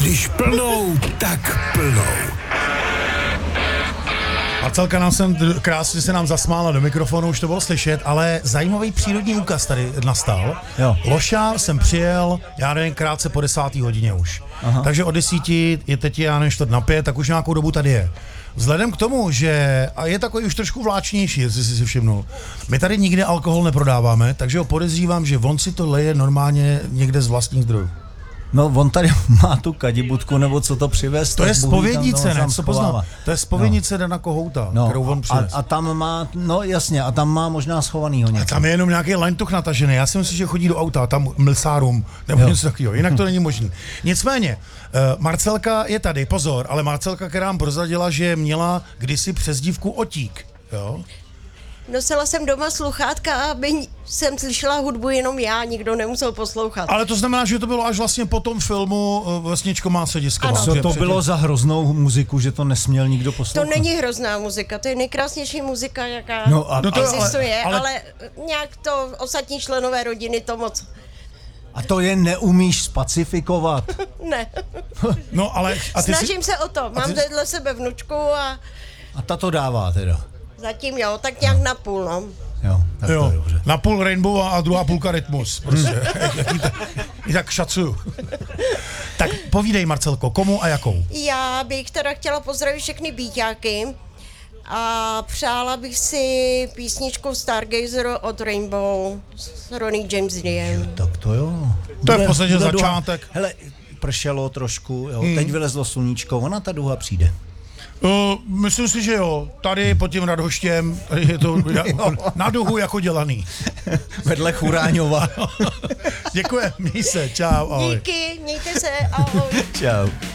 Když plnou, tak plnou. Marcelka nám sem krásně se nám zasmála do mikrofonu, už to bylo slyšet, ale zajímavý přírodní úkaz tady nastal. Jo. Loša jsem přijel, já nevím, krátce po 10. hodině už. Aha. Takže od 10 je teď, já nevím, 4:45, tak už nějakou dobu tady je. Vzhledem k tomu, že a je takový už trošku vláčnější, jestli jsi si všimnul, my tady nikdy alkohol neprodáváme, takže ho podezřívám, že on si to leje normálně někde z vlastních zdrojů. No, on tady má tu kadibudku, nebo co to přivez. To je zpovědnice, ne? Co poznal? To je zpovědnice Dana Kohouta, kterou on přivez. A tam má, no jasně, a tam má možná schovanýho něco. A tam je jenom nějaký lantuch natažený. Já si myslím, že chodí do auta, tam mlsárum, nebo něco takového. Jinak to není možné. Nicméně, Marcelka je tady, pozor, ale Marcelka, která nám prozradila, že měla kdysi přezdívku Otík, jo? Nosila jsem doma sluchátka, aby jsem slyšela hudbu jenom já, nikdo nemusel poslouchat. Ale to znamená, že to bylo až vlastně po tom filmu Vesničko má se disková. Co to bylo za hroznou muziku, že to nesměl nikdo poslouchat? To není hrozná muzika, to je nejkrásnější muzika, jaká existuje, ale nějak to ostatní členové rodiny to moc... A to je neumíš spacifikovat. Ne. No, ale... Snažím se o to, mám vedle sebe vnučku a... A ta to dává teda. Zatím jo, tak nějak na půl, no. Jo, tak jo, to je dobře. na půl Rainbow a druhá půlka Rytmus, prostě. I tak šacuju. Tak povídej, Marcelko, komu a jakou? Já bych teda chtěla pozdravit všechny býťáky a přála bych si písničku Stargazer od Rainbow s Ronnie James Diem. Tak to jo. To je v podstatě začátek. Hele, pršelo trošku, jo. Teď vylezlo sluníčko, ona ta duha přijde. Myslím si, že jo. Tady pod tím Radhoštěm, tady je to na duhu jako dělaný. Vedle Churáňova. Děkuji, měj se, čau, ahoj. Díky, mějte se, ahoj. Čau.